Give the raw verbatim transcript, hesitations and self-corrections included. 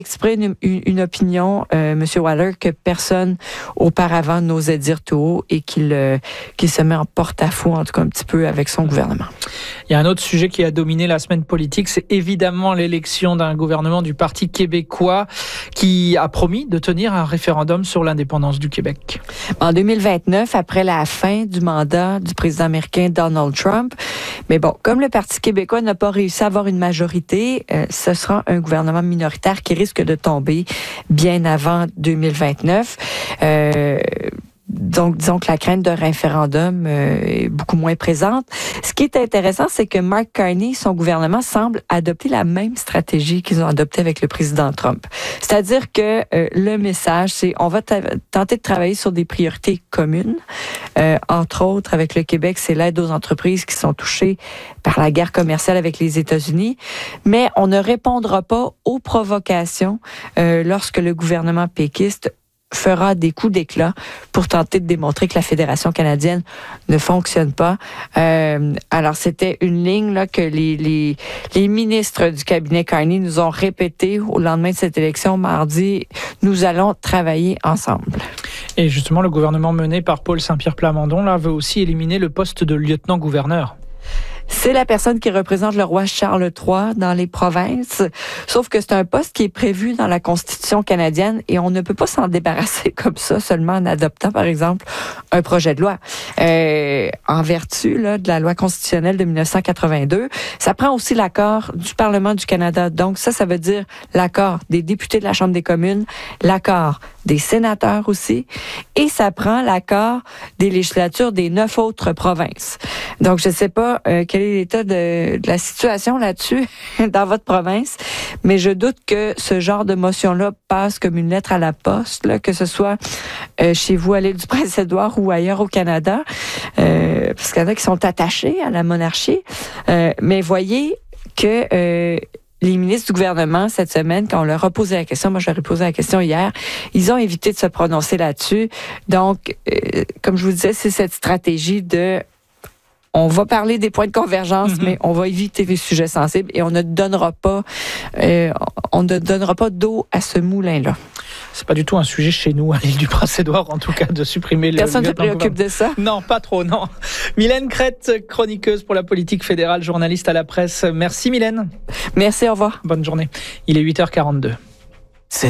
exprime une, une opinion, euh, M. Waller, que personne auparavant n'osait dire tout haut et qu'il, euh, qu'il se met en porte-à-faux, en tout cas un petit peu, avec son gouvernement. Il y a un autre sujet qui a dominé la semaine politique, c'est évidemment l'élection d'un gouvernement du Parti québécois qui a promis de tenir un référendum sur l'indépendance du Québec. En deux mille vingt-neuf, après la fin du mandat du président américain Donald Trump, mais bon, comme le Parti québécois n'a pas réussi à avoir une majorité, euh, ce sera un gouvernement minoritaire qui risque de tomber bien avant deux mille vingt-neuf. Euh, Donc, disons que la crainte d'un référendum euh, est beaucoup moins présente. Ce qui est intéressant, c'est que Mark Carney, son gouvernement, semble adopter la même stratégie qu'ils ont adoptée avec le président Trump. C'est-à-dire que euh, le message, c'est on va t- tenter de travailler sur des priorités communes. Euh, entre autres, avec le Québec, c'est l'aide aux entreprises qui sont touchées par la guerre commerciale avec les États-Unis. Mais on ne répondra pas aux provocations euh, lorsque le gouvernement péquiste fera des coups d'éclat pour tenter de démontrer que la Fédération canadienne ne fonctionne pas. Euh, alors, c'était une ligne là que les, les, les ministres du cabinet Carney nous ont répété au lendemain de cette élection mardi. Nous allons travailler ensemble. Et justement, le gouvernement mené par Paul Saint-Pierre Plamondon là, veut aussi éliminer le poste de lieutenant-gouverneur. C'est la personne qui représente le roi Charles trois dans les provinces. Sauf que c'est un poste qui est prévu dans la Constitution canadienne et on ne peut pas s'en débarrasser comme ça, seulement en adoptant, par exemple, un projet de loi. Euh, en vertu là, de la loi constitutionnelle de dix-neuf cent quatre-vingt-deux, ça prend aussi l'accord du Parlement du Canada. Donc ça, ça veut dire l'accord des députés de la Chambre des communes, l'accord des sénateurs aussi, et ça prend l'accord des législatures des neuf autres provinces. Donc, je ne sais pas euh, quel est l'état de, de la situation là-dessus dans votre province, mais je doute que ce genre de motion-là passe comme une lettre à la poste, là, que ce soit euh, chez vous à l'île du Prince-Édouard ou ailleurs au Canada, euh, parce qu'il y en a qui sont attachés à la monarchie. Euh, mais voyez que euh, les ministres du gouvernement, cette semaine, quand on leur a posé la question, moi je leur ai posé la question hier, ils ont évité de se prononcer là-dessus. Donc, euh, comme je vous disais, c'est cette stratégie de on va parler des points de convergence, mm-hmm. mais on va éviter les sujets sensibles et on ne donnera pas, euh, on ne donnera pas d'eau à ce moulin-là. C'est pas du tout un sujet chez nous, à l'île du Prince-Édouard, en tout cas, de supprimer le... Personne ne se préoccupe de ça? Non, pas trop, non. Mylène Crête, chroniqueuse pour la politique fédérale, journaliste à la presse. Merci Mylène. Merci, au revoir. Bonne journée. Il est huit heures quarante-deux.